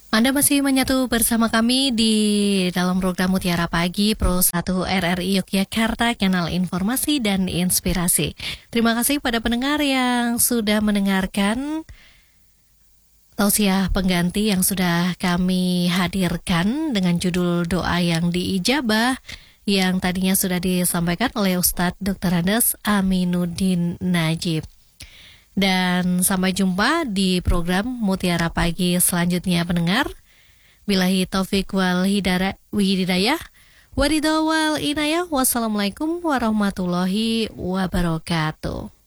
Anda masih menyatu bersama kami di dalam program Mutiara Pagi Pro 1 RRI Yogyakarta, Kanal Informasi dan Inspirasi. Terima kasih pada pendengar yang sudah mendengarkan tausiah pengganti yang sudah kami hadirkan dengan judul doa yang diijabah yang tadinya sudah disampaikan oleh Ustadz Dr. Andes Aminuddin Najib. Dan sampai jumpa di program Mutiara Pagi selanjutnya pendengar. Billahi taufik wal hidayah. Waridha wal inayah. Wassalamualaikum warahmatullahi wabarakatuh.